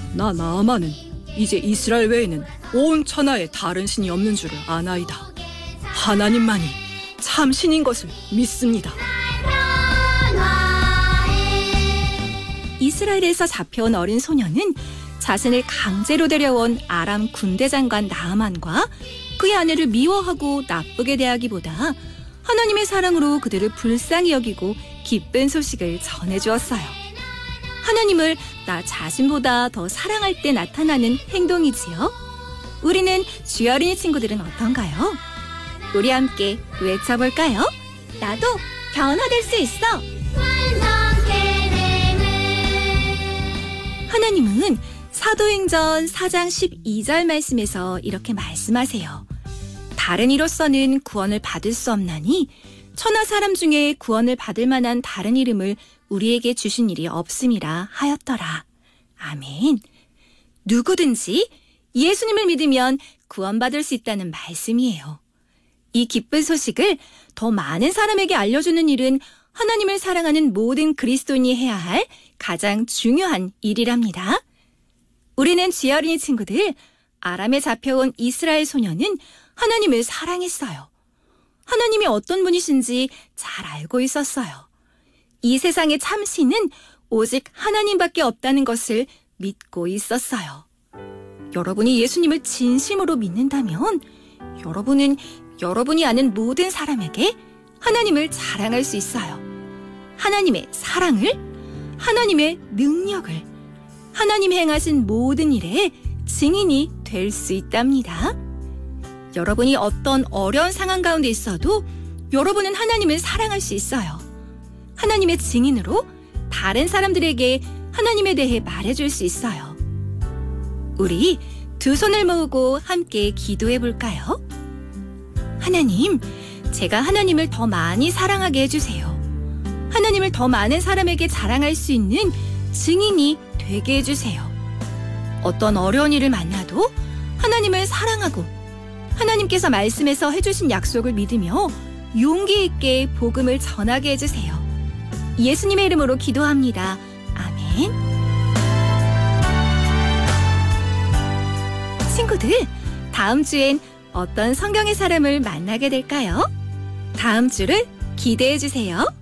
나 나아만은 이제 이스라엘 외에는 온 천하에 다른 신이 없는 줄을 아나이다. 하나님만이 참 신인 것을 믿습니다. 이스라엘에서 잡혀온 어린 소녀는 자신을 강제로 데려온 아람 군대 장관 나아만과 그의 아내를 미워하고 나쁘게 대하기보다 하나님의 사랑으로 그들을 불쌍히 여기고 기쁜 소식을 전해주었어요. 하나님을 나 자신보다 더 사랑할 때 나타나는 행동이지요. 우리는 주의 어린이 친구들은 어떤가요? 우리 함께 외쳐볼까요? 나도 변화될 수 있어. 하나님은 사도행전 4장 12절 말씀에서 이렇게 말씀하세요. 다른 이로서는 구원을 받을 수 없나니 천하 사람 중에 구원을 받을 만한 다른 이름을 우리에게 주신 일이 없음이라 하였더라. 아멘. 누구든지 예수님을 믿으면 구원받을 수 있다는 말씀이에요. 이 기쁜 소식을 더 많은 사람에게 알려주는 일은 하나님을 사랑하는 모든 그리스도인이 해야 할 가장 중요한 일이랍니다. 우리는 주의 어린이 친구들, 아람에 잡혀온 이스라엘 소녀는 하나님을 사랑했어요. 하나님이 어떤 분이신지 잘 알고 있었어요. 이 세상의 참신은 오직 하나님밖에 없다는 것을 믿고 있었어요. 여러분이 예수님을 진심으로 믿는다면 여러분은 여러분이 아는 모든 사람에게 하나님을 자랑할 수 있어요. 하나님의 사랑을, 하나님의 능력을, 하나님이 행하신 모든 일에 증인이 될 수 있답니다. 여러분이 어떤 어려운 상황 가운데 있어도 여러분은 하나님을 사랑할 수 있어요. 하나님의 증인으로 다른 사람들에게 하나님에 대해 말해줄 수 있어요. 우리 두 손을 모으고 함께 기도해 볼까요? 하나님, 제가 하나님을 더 많이 사랑하게 해주세요. 하나님을 더 많은 사람에게 자랑할 수 있는 증인이 되게 해주세요. 어떤 어려운 일을 만나도 하나님을 사랑하고 하나님께서 말씀에서 해주신 약속을 믿으며 용기 있게 복음을 전하게 해주세요. 예수님의 이름으로 기도합니다. 아멘. 친구들, 다음 주엔 어떤 성경의 사람을 만나게 될까요? 다음 주를 기대해 주세요.